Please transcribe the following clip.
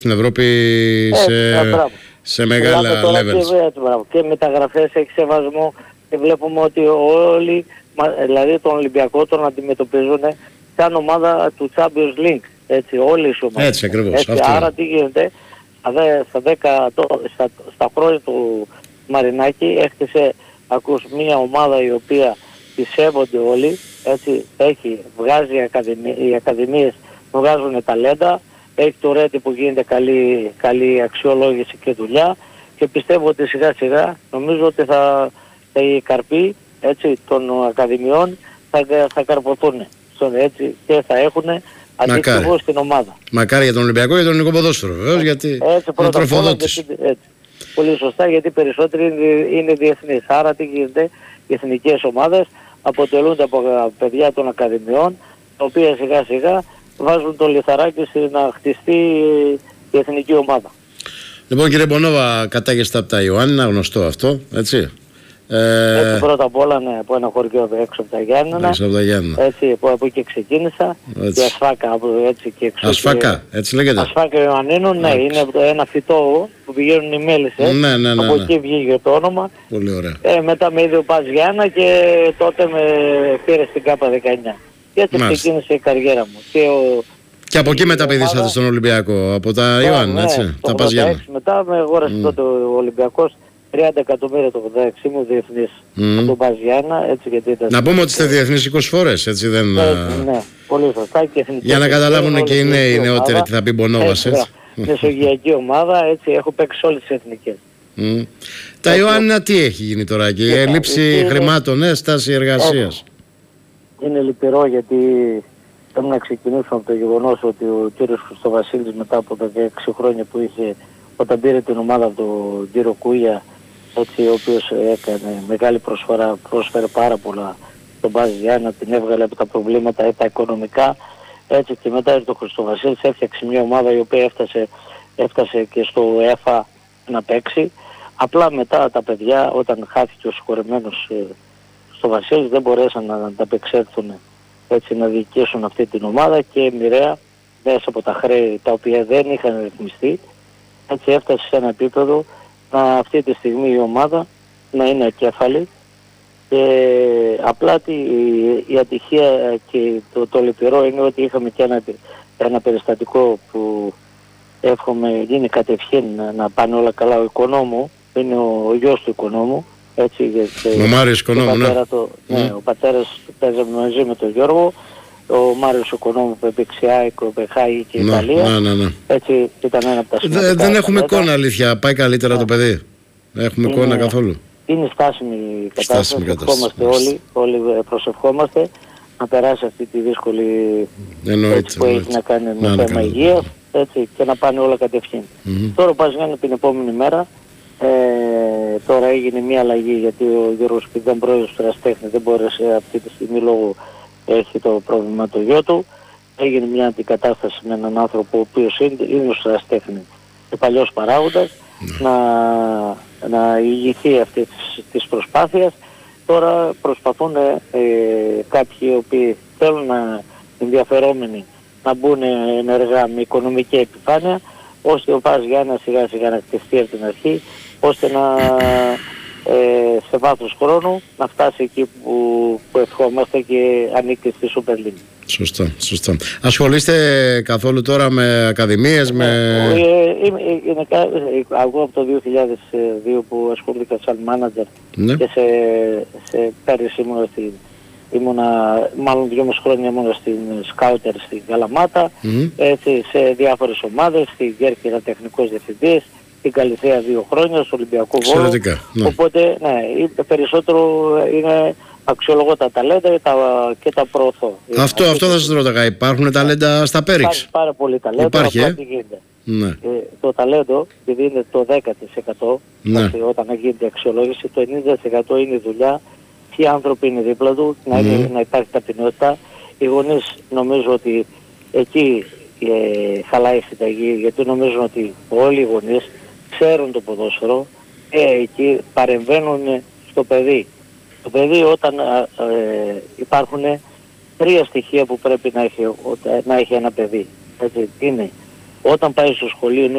στην Ευρώπη σε μεγάλα levels. Και μεταγραφές έχει σεβασμό και βλέπουμε ότι όλοι, δηλαδή τον Ολυμπιακό τον αντιμετωπίζουν σαν ομάδα του Champions League. Έτσι, όλες οι ομάδες. Έτσι ακριβώς. Έτσι, άρα τι γίνεται, στα χρόνια του Μαρινάκη έχτισε μια ομάδα η οποία τη σέβονται όλοι, έτσι, βγάζει οι ακαδημίες, βγάζουν ταλέντα, έχει το Ρέντι που γίνεται καλή αξιολόγηση και δουλειά και πιστεύω ότι σιγά σιγά νομίζω ότι οι καρποί, έτσι, των ακαδημιών θα καρποθούν, έτσι, και θα έχουν αντίστοιχο στην ομάδα. Μακάρι για τον Ολυμπιακό και για τον ελληνικό ποδόσφαιρο βεβαίως, γιατί είναι τροφοδότης. Πολύ σωστά, γιατί περισσότεροι είναι διεθνείς. Άρα τι γίνεται, οι εθνικές ομάδες αποτελούνται από παιδιά των ακαδημιών, τα οποία σιγά σιγά βάζουν το λιθαράκι να χτιστεί η εθνική ομάδα. Λοιπόν, κύριε Μπονόβα, κατάγεστε από τα Ιωάννινα, γνωστό αυτό, έτσι. Έτσι, πρώτα απ' όλα, ναι, από ένα χωριό έξω από τα Γιάννενα. Έτσι, από εκεί ξεκίνησα. Η Ασφάκα, έτσι και έξω. Ασφάκα, έτσι λέγεται. Ασφάκα Ιωαννίνων, ναι, είναι ένα φυτό που πηγαίνουν οι μέλισσες. Ναι. Από εκεί βγήκε το όνομα. Πολύ ωραία. Μετά με είδε ο Πας Γιάννα και τότε με πήρε στην ΚΑΠΑ 19. Και έτσι ξεκίνησε η καριέρα μου. Και από εκεί μεταπηδήσατε στον Ολυμπιακό, από τα Ιωάννινα, έτσι, τα Πας Γιάννα. Μετά με αγόρασε τότε ο Ολυμπιακός 30 εκατομμύρια το 86 μου διεθνής από τον Πας Γιάννα, έτσι, γιατί ήταν... Να πούμε ότι είστε διεθνείς 20 φορές, έτσι δεν... Ναι, πολύ σωστά. Για να καταλάβουν και οι νεότεροι τι θα πει Μπονόβας, έτσι. Μεσογειακή ομάδα, έτσι, έχω παίξει όλες τις εθνικές. Τα Ιωάννινα τι έχει γίνει τώρα, και η έλλειψη χρημάτων, στάση εργασίας. Είναι λυπηρό, γιατί θέλω να ξεκινήσω από το γεγονός ότι ο κύριος Χριστοβασίλης μετά από 16 χρόνια που είχε, όταν πήρε την ομάδα του κύριο Κούγια, έτσι, ο οποίος έκανε μεγάλη προσφορά, πρόσφερε πάρα πολλά τον Πας Γιάννα, την έβγαλε από τα προβλήματα τα οικονομικά, έτσι, και μετά ήρθε ο Χριστοβασίλης, έφτιαξε μια ομάδα η οποία έφτασε και στο ΕΦΑ να παίξει. Απλά μετά τα παιδιά, όταν χάθηκε ο συγχωρεμένος στο Βασίλης, δεν μπορέσαν να ανταπεξέλθουν, έτσι, να διοικήσουν αυτή την ομάδα και μοιραία μέσα από τα χρέη τα οποία δεν είχαν ρυθμιστεί, έτσι έφτασε σε ένα επίπεδο αυτή τη στιγμή η ομάδα να είναι ακέφαλη, και απλά η ατυχία και το λυπηρό είναι ότι είχαμε και ένα περιστατικό που εύχομαι γίνει κατευχήν να πάνε όλα καλά. Ο Οικονόμου είναι ο γιος του Οικονόμου, έτσι, ο Μάριος Οικονόμου, ναι. Ο πατέρας παίζαμε μαζί με τον Γιώργο, ο Μάριος Οικονόμου που έπαιξε ΑΕΚ, Μπεχάη και Ιταλία. Έτσι, ήταν ένα από τα σημαντικά. Δεν έχουμε εικόνα, αλήθεια. Πάει καλύτερα το παιδί? Έχουμε εικόνα καθόλου? Είναι στάσιμη η κατάσταση. Όλοι προσευχόμαστε να περάσει αυτή τη δύσκολη, έτσι, που έχει να κάνει με θέμα υγείας, έτσι, και να πάνε όλα κατευθείαν. Τώρα ο Πας Γιάννη την επόμενη μέρα, τώρα έγινε μια αλλαγή, γιατί ο Γιώργος που ήταν πρόεδρος του Εραστέχνη δεν μπόρεσε αυτή τη στιγμή, λόγω έχει το πρόβλημα το γιο του. Έγινε μια αντικατάσταση με έναν άνθρωπο ο οποίος είναι ο Εραστέχνη και παλιός παράγοντας, να ηγηθεί αυτή της προσπάθειας. Τώρα προσπαθούν κάποιοι οι οποίοι θέλουν ενδιαφερόμενοι να μπουν ενεργά με οικονομική επιφάνεια, ώστε ο Πας Γιάννα σιγά σιγά να χτιστεί από την αρχή, ώστε σε βάθος χρόνου να φτάσει εκεί που ευχόμαστε και ανήκει στη Super League. Σωστά. Ασχολείστε καθόλου τώρα με ακαδημίες? Εγώ από το 2002 που ασχολήθηκα σαν manager, και σε πέρυσι μάλλον 2,5 χρόνια ήμουνα στην Σκάουτερ στην Καλαμάτα, έτσι, σε διάφορες ομάδες, στην Κέρκυρα τεχνικός διευθυντής, στην Καλυθέα 2 χρόνια, στο Ολυμπιακό Βόλο. Οπότε, ναι, περισσότερο είναι αξιολογώ τα ταλέντα και τα προωθώ. Αυτό θα σας ρώταγα, υπάρχουν ταλέντα στα Πέριξ? Υπάρχει πάρα πολύ ταλέντο. Υπάρχει, ναι. Το ταλέντο, επειδή είναι το 10%, όταν γίνεται αξιολόγηση, το 90% είναι δουλειά, ποιοι άνθρωποι είναι δίπλα του, να υπάρχει ταπεινότητα. Οι γονείς νομίζω ότι εκεί χαλάει η συνταγή, γιατί νομίζουν ότι όλοι οι γονείς ξέρουν το ποδόσφαιρο, εκεί παρεμβαίνουν στο παιδί. Το παιδί, όταν υπάρχουν 3 στοιχεία που πρέπει να έχει ένα παιδί. Έτσι, είναι όταν πάει στο σχολείο